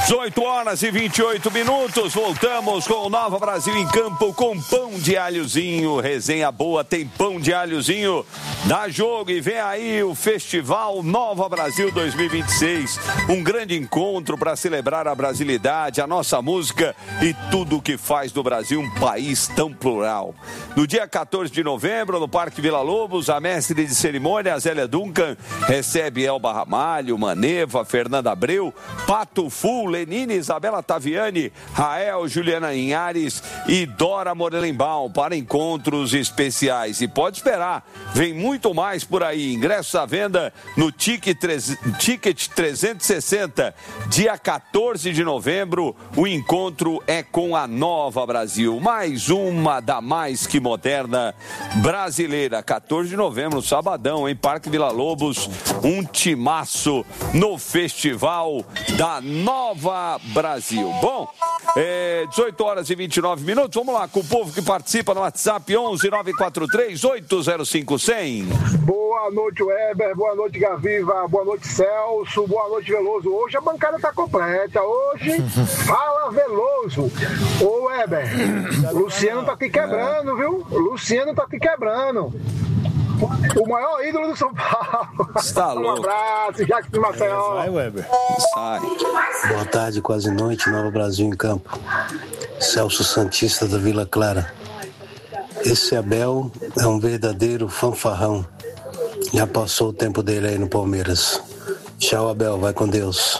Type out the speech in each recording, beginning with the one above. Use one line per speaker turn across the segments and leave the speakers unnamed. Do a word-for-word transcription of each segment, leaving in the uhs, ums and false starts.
dezoito horas e vinte e oito minutos, voltamos com o Nova Brasil em campo com pão de alhozinho, resenha boa, tem pão de alhozinho, dá jogo e vem aí o Festival Nova Brasil dois mil e vinte e seis, um grande encontro para celebrar a brasilidade, a nossa música e tudo o que faz do Brasil um país tão plural. No dia quatorze de novembro, no Parque Vila Lobos, a mestre de cerimônia, Zélia Duncan, recebe Elba Ramalho, Maneva, Fernanda Abreu, Pato Fu, Lenine, Isabela Taviani, Rael, Juliana Inhares e Dora Morelenbaum para encontros especiais. E pode esperar, vem muito mais por aí. Ingressos à venda no Ticket trezentos e sessenta. Dia quatorze de novembro, o encontro é com a Nova Brasil. Mais uma da mais que moderna brasileira. quatorze de novembro, sabadão, em Parque Vila Lobos, um timaço no Festival da Nova Brasil. Bom, é, dezoito horas e vinte e nove minutos, vamos lá com o povo que participa no WhatsApp onze nove quatro três oito zero cinco zero zero.
Boa noite, Weber, boa noite, Gaviva, boa noite, Celso, boa noite, Veloso. Hoje a bancada tá completa, hoje fala Veloso. Ô, Weber, Luciano tá te quebrando, viu? Luciano tá te quebrando. O maior ídolo do São Paulo.
Está louco.
Um abraço, Jacques de Maceió.
Vai, Weber.
Sai.
Boa tarde, quase noite, Nova Brasil em campo. Celso Santista da Vila Clara. Esse Abel é um verdadeiro fanfarrão. Já passou o tempo dele aí no Palmeiras. Tchau, Abel, vai com Deus.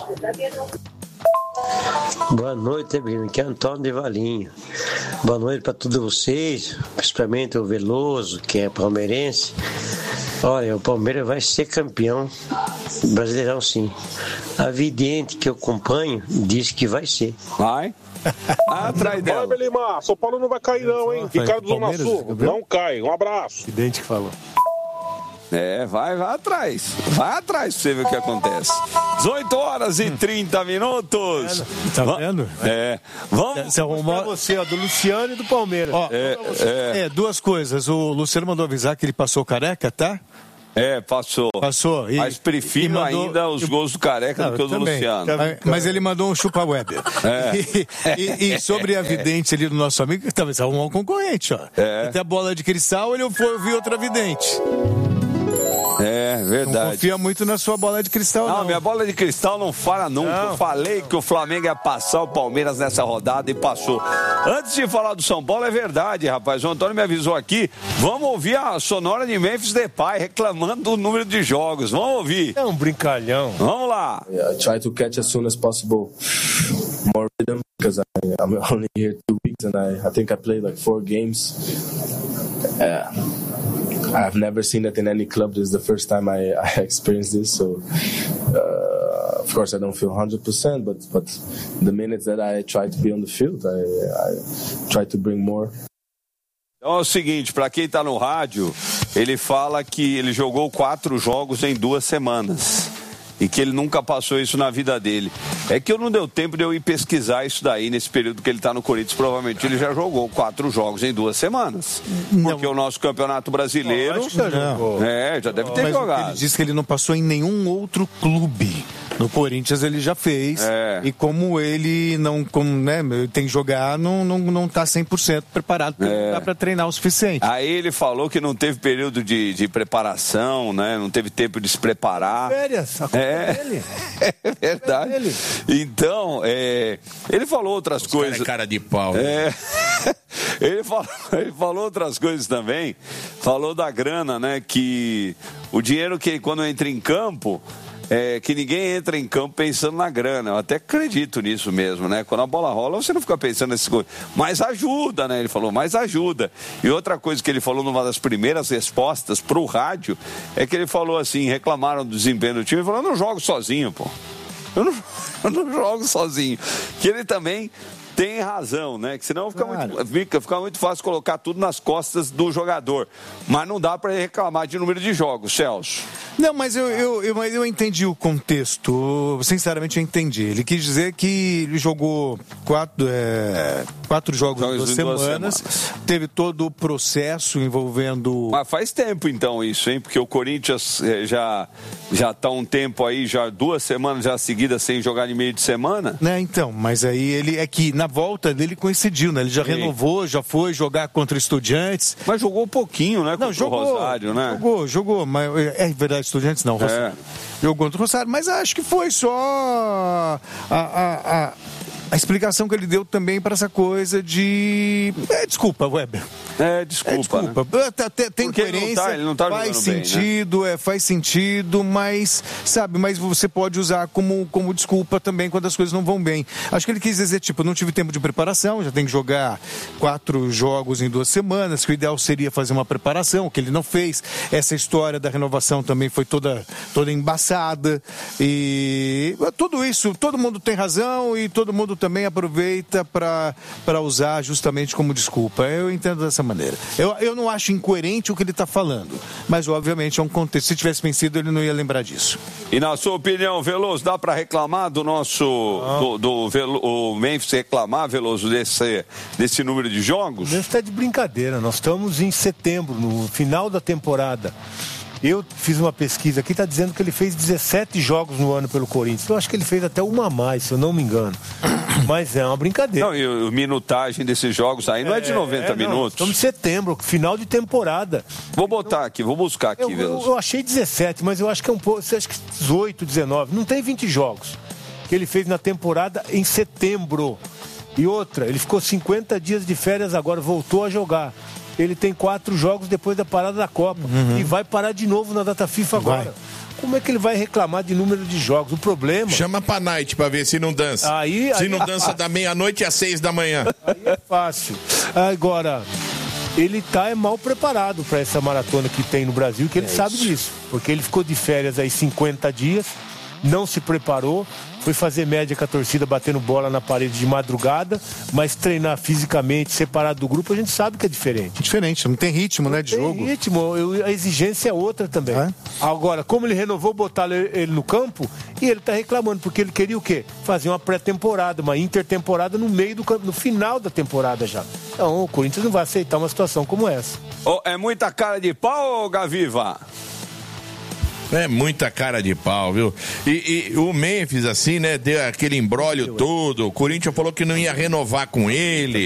Boa noite, Bruno. Aqui é Antônio de Valinho. Boa noite para todos vocês, principalmente o Veloso, que é palmeirense. Olha, o Palmeiras vai ser campeão brasileirão, sim. A vidente que eu acompanho disse que vai ser.
Vai? Atrás dela.
Vai, Belimar. São Paulo não vai cair, não, hein? Ricardo do Zona Sul. Não cai. Um abraço.
Vidente que falou.
É, vai, vai atrás. Vai atrás pra você ver o que acontece. dezoito horas e trinta minutos.
Tá vendo?
É. Vamos.
Você arrumou pra você, ó, do Luciano e do Palmeiras. Ó,
é, é.
é, duas coisas. O Luciano mandou avisar que ele passou careca, tá?
É, passou.
Passou. E,
Mas prefiro mandou, ainda os gols do Careca não, do que o do também, Luciano.
Também, mas ele mandou um chupa-web. É. E, e, e sobre a vidente ali do nosso amigo, talvez arrumou um concorrente, ó. É. Até a bola de cristal, ele foi ouvir outra vidente.
É, verdade.
Não confia muito na sua bola de cristal, não.
Não, minha bola de cristal não falha nunca. Não. Eu falei que o Flamengo ia passar o Palmeiras nessa rodada e passou. Antes de falar do São Paulo, é verdade, rapaz. O Antônio me avisou aqui. Vamos ouvir a sonora de Memphis Depay reclamando do número de jogos. Vamos ouvir.
É um brincalhão.
Vamos lá.
Yeah, I try to catch as soon as possible more rhythm because I, I'm only here two weeks and I, I think I played like four games. Yeah. I've never seen it in any club. This is the first time I, I experienced this. So, uh, of course, I don't feel one hundred percent, but, but the minutes that I try to be on the field, I, I try to bring more.
Então é o seguinte, para quem está no rádio, ele fala que ele jogou quatro jogos em duas semanas. E que ele nunca passou isso na vida dele. É que eu não deu tempo de eu ir pesquisar isso daí nesse período que ele está no Corinthians. Provavelmente ele já jogou quatro jogos em duas semanas. Não. Porque o nosso campeonato brasileiro...
Não, acho que já jogou.
É, já deve ter
Mas
jogado.
Ele disse que ele não passou em nenhum outro clube. No Corinthians ele já fez. É. E como ele não como, né, tem que jogar, não, não, não tá cem por cento preparado é. para treinar o suficiente.
Aí ele falou que não teve período de, de preparação, né? Não teve tempo de se preparar.
Férias, a culpa é dele.
É verdade. É dele. Então, é, ele falou outras Os coisas.
Cara, é cara de pau.
É. Ele falou, ele falou outras coisas também. Falou da grana, né? Que o dinheiro que quando entra em campo. É, que ninguém entra em campo pensando na grana. Eu até acredito nisso mesmo, né? Quando a bola rola, você não fica pensando nessas coisas. Mas ajuda, né? Ele falou, mas ajuda. E outra coisa que ele falou numa das primeiras respostas pro rádio é que ele falou assim, reclamaram do desempenho do time, ele falou, eu não jogo sozinho, pô. Eu não, eu não jogo sozinho. Que ele também tem razão, né? Que senão fica, claro. muito, fica, fica muito fácil colocar tudo nas costas do jogador. Mas não dá para reclamar de número de jogos, Celso.
Não, mas eu, eu, eu, eu entendi o contexto. Sinceramente, eu entendi. Ele quis dizer que ele jogou quatro, é, quatro jogos, jogos em duas, em duas semanas, semanas. Teve todo o processo envolvendo...
Mas faz tempo, então, isso, hein? Porque o Corinthians já já está um tempo aí, já duas semanas já seguidas sem jogar em meio de semana.
Né, então, mas aí ele é que na volta dele coincidiu, né? Ele já Sim. renovou, já foi jogar contra Estudiantes.
Mas jogou um pouquinho, né? Contra
Não, jogou,
o Rosário, né?
Jogou, jogou, mas é verdade, Estudiantes não, Rosário. É. Jogou contra o Rosário, mas acho que foi só a, a, a, a explicação que ele deu também para essa coisa de... É, desculpa, Weber.
É, desculpa. É, desculpa.
Né? Tem, tem
Porque
coerência,
ele não tá, ele não tá
faz sentido, bem, né? é, faz sentido, mas, sabe, mas você pode usar como, como desculpa também quando as coisas não vão bem. Acho que ele quis dizer, tipo, não tive tempo de preparação, já tem que jogar quatro jogos em duas semanas, que o ideal seria fazer uma preparação, que ele não fez. Essa história da renovação também foi toda, toda embaçada. E tudo isso, todo mundo tem razão e todo mundo também aproveita para usar justamente como desculpa. Eu entendo dessa maneira. Eu, eu não acho incoerente o que ele está falando, mas obviamente é um contexto. Se tivesse vencido, ele não ia lembrar disso.
E na sua opinião, Veloso, dá para reclamar do nosso ah. do, do Velo, o Memphis reclamar, Veloso, desse, desse número de jogos?
Isso está de brincadeira. Nós estamos em setembro, no final da temporada. Eu fiz uma pesquisa aqui, está dizendo que ele fez dezessete jogos no ano pelo Corinthians. Eu acho que ele fez até uma a mais, se eu não me engano. Mas é uma brincadeira.
Não, e a minutagem desses jogos aí não é, é de noventa é, minutos. Não,
estamos em setembro, final de temporada.
Vou botar aqui, vou buscar aqui.
Eu, eu, eu achei dezessete, mas eu acho que é um pouco, acho que dezoito, dezenove. Não tem vinte jogos que ele fez na temporada em setembro. E outra, ele ficou cinquenta dias de férias agora, voltou a jogar. Ele tem quatro jogos depois da parada da Copa. Uhum. E vai parar de novo na data FIFA agora. Vai. Como é que ele vai reclamar de número de jogos? O problema...
Chama pra night pra ver se não dança.
Aí,
se
aí,
não dança ah, da meia-noite às seis da manhã.
Aí é fácil. Agora, ele tá é mal preparado para essa maratona que tem no Brasil, que ele é sabe isso. disso. Porque ele ficou de férias aí cinquenta dias, não se preparou, foi fazer média com a torcida batendo bola na parede de madrugada, mas treinar fisicamente, separado do grupo, a gente sabe que é diferente.
Diferente, não tem ritmo, não né, de
tem
jogo.
ritmo, a exigência é outra também. É? Agora, como ele renovou, botar ele no campo, e ele tá reclamando, porque ele queria o quê? Fazer uma pré-temporada, uma intertemporada no meio do campo, no final da temporada já. Então, o Corinthians não vai aceitar uma situação como essa.
Oh, é muita cara de pau, Gaviva?
É muita cara de pau, viu? E, e o Memphis, assim, né, deu aquele imbróglio todo. O Corinthians falou que não ia renovar com ele.